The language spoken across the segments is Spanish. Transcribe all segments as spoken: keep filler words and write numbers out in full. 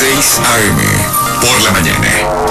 seis a eme, por la mañana.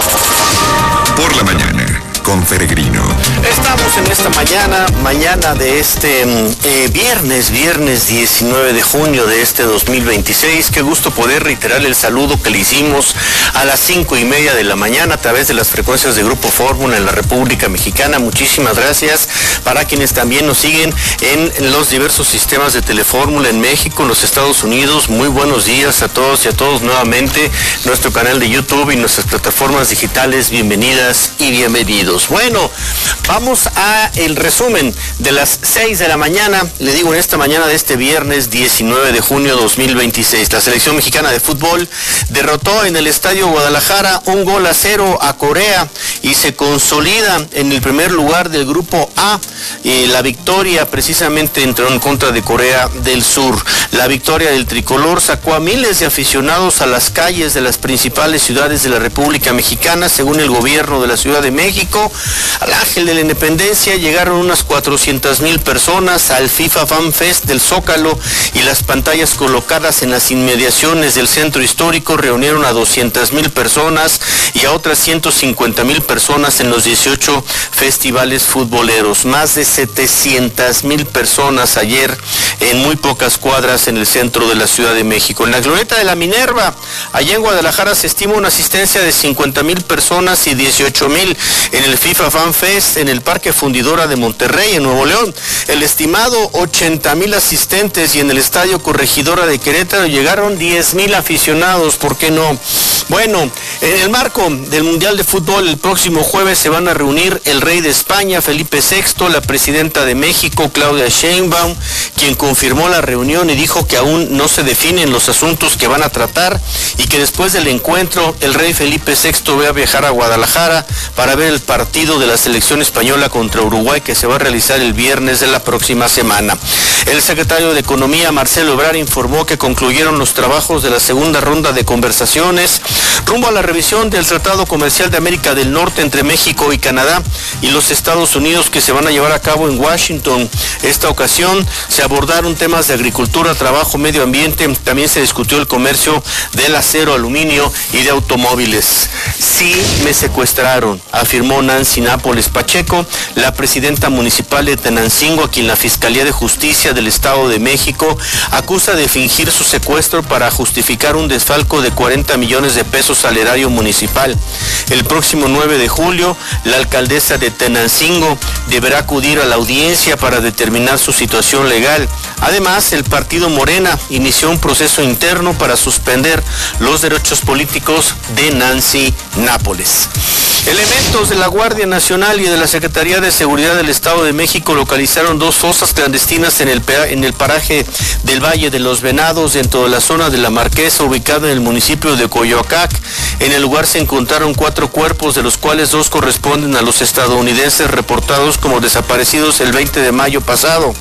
Por la mañana, con Peregrino. Estamos en esta mañana, mañana de este eh, viernes, viernes diecinueve de junio de este dos mil veintiséis. Qué gusto poder reiterar el saludo que le hicimos a las cinco y media de la mañana a través de las frecuencias de Grupo Fórmula en la República Mexicana. Muchísimas gracias para quienes también nos siguen en los diversos sistemas de Telefórmula en México, en los Estados Unidos. Muy buenos días a todos y a todos nuevamente. Nuestro canal de YouTube y nuestras plataformas digitales, bienvenidas y bienvenidos. Bueno, vamos a el resumen de las seis de la mañana, le digo en esta mañana de este viernes diecinueve de junio dos mil veintiséis. La selección mexicana de fútbol derrotó en el Estadio Guadalajara un gol a cero a Corea y se consolida en el primer lugar del grupo A. Eh, la victoria precisamente entró en contra de Corea del Sur. La victoria del tricolor sacó a miles de aficionados a las calles de las principales ciudades de la República Mexicana. Según el gobierno de la Ciudad de México, al Ángel de la Independencia llegaron unas cuatrocientas mil personas, al FIFA Fan Fest del Zócalo y las pantallas colocadas en las inmediaciones del centro histórico reunieron a doscientas mil personas y a otras ciento cincuenta mil personas en los dieciocho festivales futboleros. Más de setecientas mil personas ayer en muy pocas cuadras en el centro de la Ciudad de México. En la glorieta de la Minerva, allá en Guadalajara, se estima una asistencia de cincuenta mil personas y dieciocho mil en el FIFA Fan Fest en el Parque Fundidora de Monterrey, en Nuevo León. El estimado ochenta mil asistentes, y en el Estadio Corregidora de Querétaro llegaron diez mil aficionados, ¿por qué no? Bueno, en el marco del Mundial de Fútbol, el próximo jueves se van a reunir el rey de España, Felipe sexto, la presidenta de México, Claudia Sheinbaum, quien confirmó la reunión y dijo que aún no se definen los asuntos que van a tratar y que después del encuentro el rey Felipe sexto va a viajar a Guadalajara para ver el partido de la selección española contra Uruguay, que se va a realizar el viernes de la próxima semana. El secretario de Economía, Marcelo Ebrard, informó que concluyeron los trabajos de la segunda ronda de conversaciones rumbo a la revisión del Tratado Comercial de América del Norte entre México y Canadá y los Estados Unidos, que se van a llevar a cabo en Washington. Esta ocasión se abordaron temas de agricultura, trabajo, medio ambiente. También se discutió el comercio del acero, aluminio y de automóviles. Sí me secuestraron, afirmó Nancy Nápoles Pacheco, la presidenta municipal de Tenancingo, a quien la Fiscalía de Justicia del Estado de México acusa de fingir su secuestro para justificar un desfalco de cuarenta millones de pesos al erario municipal. El próximo nueve de julio, la alcaldesa de Tenancingo deberá acudir a la audiencia para determinar su situación legal. Además, el partido Morena inició un proceso interno para suspender los derechos políticos de Nancy Nápoles. Elementos de la Guardia Nacional y de la Secretaría de Seguridad del Estado de México localizaron dos fosas clandestinas en el, en el paraje del Valle de los Venados, dentro de la zona de La Marquesa, ubicada en el municipio de Coyoacac. En el lugar se encontraron cuatro cuerpos, de los cuales dos corresponden a los estadounidenses reportados como desaparecidos el veinte de mayo pasado.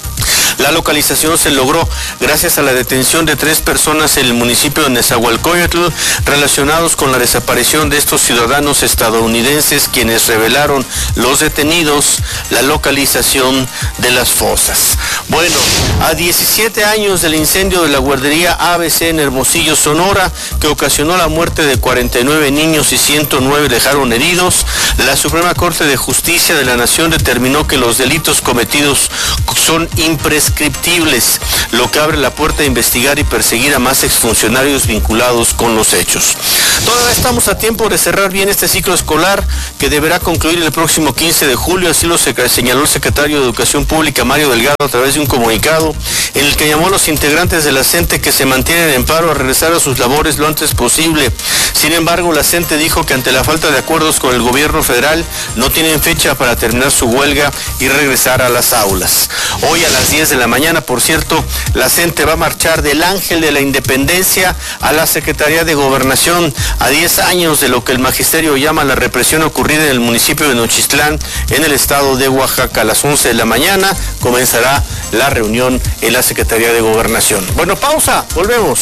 La localización se logró gracias a la detención de tres personas en el municipio de Nezahualcóyotl relacionados con la desaparición de estos ciudadanos estadounidenses, quienes revelaron los detenidos la localización de las fosas. Bueno, a diecisiete años del incendio de la guardería A B C en Hermosillo, Sonora, que ocasionó la muerte de cuarenta y nueve niños y ciento nueve dejaron heridos, la Suprema Corte de Justicia de la Nación determinó que los delitos cometidos son imprescriptibles, lo que abre la puerta a investigar y perseguir a más exfuncionarios vinculados con los hechos. Todavía estamos a tiempo de cerrar bien este ciclo escolar, que deberá concluir el próximo quince de julio, así lo señaló el secretario de Educación Pública, Mario Delgado, a través de un comunicado en el que llamó a los integrantes de la CENTE que se mantienen en paro a regresar a sus labores lo antes posible. Sin embargo, la CENTE dijo que ante la falta de acuerdos con el gobierno federal no tienen fecha para terminar su huelga y regresar a las aulas. Hoy a las diez de la mañana, por cierto, la CENTE va a marchar del Ángel de la Independencia a la Secretaría de Gobernación, a diez años de lo que el magisterio llama la represión ocurrida en el municipio de Nochistlán, en el estado de Oaxaca. A las once de la mañana comenzará la reunión en la Secretaría de Gobernación. Bueno, pausa, volvemos.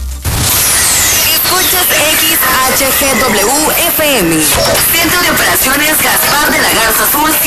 Escuchas X H G W F M, Centro de Operaciones Gaspar de la Garza Azul